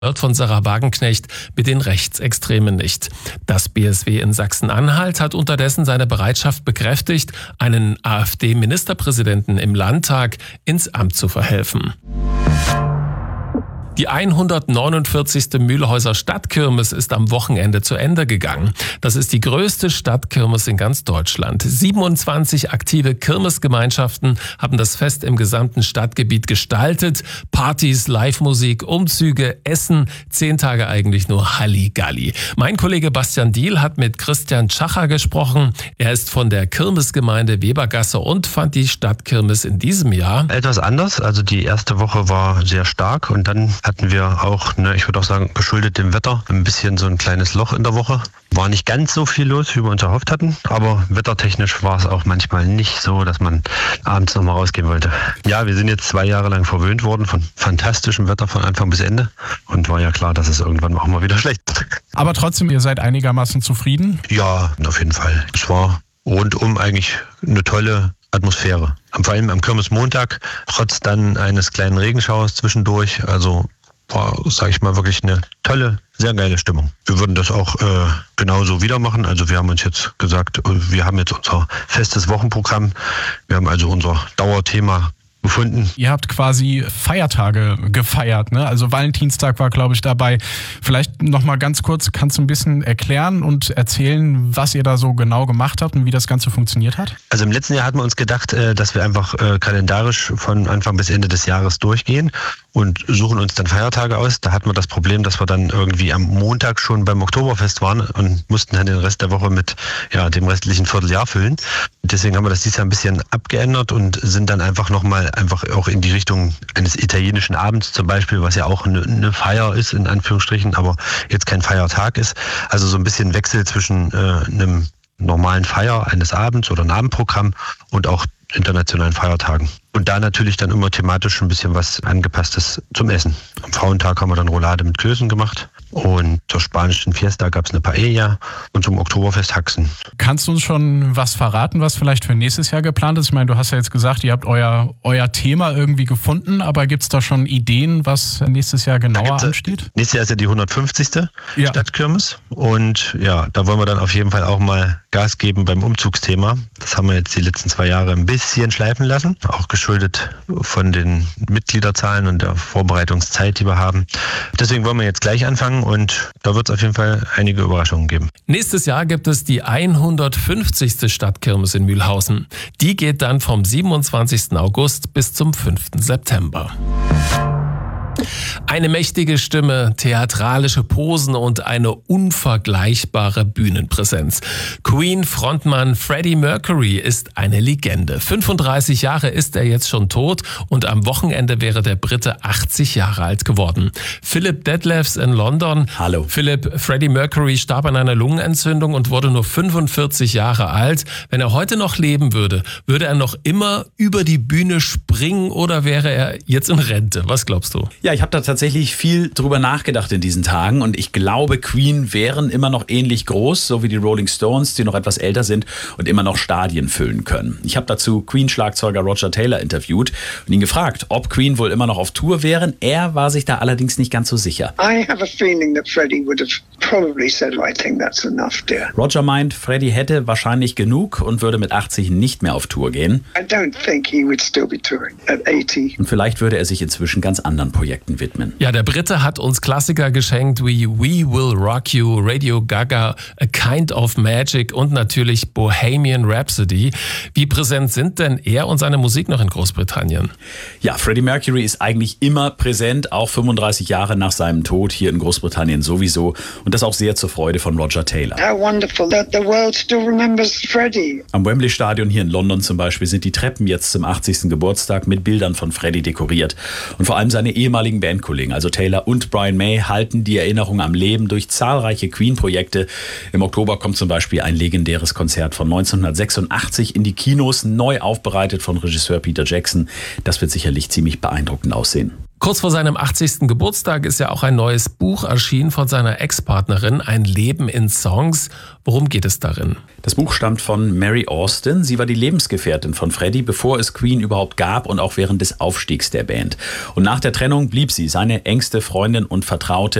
wird von Sarah Wagenknecht mit den Rechtsextremen nicht. Das BSW in Sachsen-Anhalt hat unterdessen seine Bereitschaft bekräftigt, einen AfD-Ministerpräsidenten im Landtag ins Amt zu verhelfen. Die 149. Mühlhäuser Stadtkirmes ist am Wochenende zu Ende gegangen. Das ist die größte Stadtkirmes in ganz Deutschland. 27 aktive Kirmesgemeinschaften haben das Fest im gesamten Stadtgebiet gestaltet. Partys, Live-Musik, Umzüge, Essen, 10 Tage eigentlich nur Halligalli. Mein Kollege Bastian Diehl hat mit Christian Tschacher gesprochen. Er ist von der Kirmesgemeinde Webergasse und fand die Stadtkirmes in diesem Jahr etwas anders. Also die erste Woche war sehr stark und dann hatten wir auch, ich würde auch sagen, geschuldet dem Wetter, ein bisschen so ein kleines Loch in der Woche. War nicht ganz so viel los, wie wir uns erhofft hatten, aber wettertechnisch war es auch manchmal nicht so, dass man abends nochmal rausgehen wollte. Ja, wir sind jetzt 2 Jahre lang verwöhnt worden von fantastischem Wetter von Anfang bis Ende und war ja klar, dass es irgendwann auch mal wieder schlecht wird. Aber trotzdem, ihr seid einigermaßen zufrieden? Ja, auf jeden Fall. Es war rundum eigentlich eine tolle Atmosphäre. Vor allem am Kirmesmontag, trotz dann eines kleinen Regenschauers zwischendurch, also war, sage ich mal, wirklich eine tolle, sehr geile Stimmung. Wir würden das auch genauso wieder machen. Also wir haben uns jetzt gesagt, wir haben jetzt unser festes Wochenprogramm. Wir haben also unser Dauerthema gefunden. Ihr habt quasi Feiertage gefeiert, ne? Also Valentinstag war, glaube ich, dabei. Vielleicht noch mal ganz kurz, kannst du ein bisschen erklären und erzählen, was ihr da so genau gemacht habt und wie das Ganze funktioniert hat? Also im letzten Jahr hatten wir uns gedacht, dass wir einfach kalendarisch von Anfang bis Ende des Jahres durchgehen und suchen uns dann Feiertage aus. Da hatten wir das Problem, dass wir dann irgendwie am Montag schon beim Oktoberfest waren und mussten dann den Rest der Woche mit dem restlichen Vierteljahr füllen. Deswegen haben wir das dieses Jahr ein bisschen abgeändert und sind dann einfach auch in die Richtung eines italienischen Abends zum Beispiel, was ja auch eine Feier ist, in Anführungsstrichen, aber jetzt kein Feiertag ist. Also so ein bisschen Wechsel zwischen einem normalen Feier eines Abends oder einem Abendprogramm und auch internationalen Feiertagen. Und da natürlich dann immer thematisch ein bisschen was Angepasstes zum Essen. Am Frauentag haben wir dann Roulade mit Klößen gemacht und zur spanischen Fiesta gab es eine Paella und zum Oktoberfest Haxen. Kannst du uns schon was verraten, was vielleicht für nächstes Jahr geplant ist? Ich meine, du hast ja jetzt gesagt, ihr habt euer Thema irgendwie gefunden, aber gibt es da schon Ideen, was nächstes Jahr genauer ansteht? Nächstes Jahr ist ja die 150. Stadtkirmes und da wollen wir dann auf jeden Fall auch mal Gas geben beim Umzugsthema. Das haben wir jetzt die letzten 2 Jahre ein bisschen schleifen lassen, auch geschuldet von den Mitgliederzahlen und der Vorbereitungszeit, die wir haben. Deswegen wollen wir jetzt gleich anfangen und da wird es auf jeden Fall einige Überraschungen geben. Nächstes Jahr gibt es die 150. Stadtkirmes in Mühlhausen. Die geht dann vom 27. August bis zum 5. September. Eine mächtige Stimme, theatralische Posen und eine unvergleichbare Bühnenpräsenz. Queen-Frontmann Freddie Mercury ist eine Legende. 35 Jahre ist er jetzt schon tot und am Wochenende wäre der Brite 80 Jahre alt geworden. Philip Detlefs in London. Hallo. Philipp, Freddie Mercury starb an einer Lungenentzündung und wurde nur 45 Jahre alt. Wenn er heute noch leben würde, würde er noch immer über die Bühne springen oder wäre er jetzt in Rente? Was glaubst du? Ja, ich habe da tatsächlich viel drüber nachgedacht in diesen Tagen und ich glaube, Queen wären immer noch ähnlich groß, so wie die Rolling Stones, die noch etwas älter sind und immer noch Stadien füllen können. Ich habe dazu Queen-Schlagzeuger Roger Taylor interviewt und ihn gefragt, ob Queen wohl immer noch auf Tour wären. Er war sich da allerdings nicht ganz so sicher. I have a feeling that Freddie would have probably said, I think that's enough, dear. Roger meint, Freddie hätte wahrscheinlich genug und würde mit 80 nicht mehr auf Tour gehen. I don't think he would still be touring at 80. Und vielleicht würde er sich inzwischen ganz anderen Projekten widmen. Ja, der Brite hat uns Klassiker geschenkt wie We Will Rock You, Radio Gaga, A Kind of Magic und natürlich Bohemian Rhapsody. Wie präsent sind denn er und seine Musik noch in Großbritannien? Ja, Freddie Mercury ist eigentlich immer präsent, auch 35 Jahre nach seinem Tod hier in Großbritannien sowieso. Und das auch sehr zur Freude von Roger Taylor. How wonderful that the world still remembers Freddie. Am Wembley Stadion hier in London zum Beispiel sind die Treppen jetzt zum 80. Geburtstag mit Bildern von Freddie dekoriert. Und vor allem seine ehemaligen Bandkollegen, also Taylor und Brian May, halten die Erinnerung am Leben durch zahlreiche Queen-Projekte. Im Oktober kommt zum Beispiel ein legendäres Konzert von 1986 in die Kinos, neu aufbereitet von Regisseur Peter Jackson. Das wird sicherlich ziemlich beeindruckend aussehen. Kurz vor seinem 80. Geburtstag ist ja auch ein neues Buch erschienen von seiner Ex-Partnerin, Ein Leben in Songs. Worum geht es darin? Das Buch stammt von Mary Austin. Sie war die Lebensgefährtin von Freddie, bevor es Queen überhaupt gab und auch während des Aufstiegs der Band. Und nach der Trennung blieb sie seine engste Freundin und Vertraute.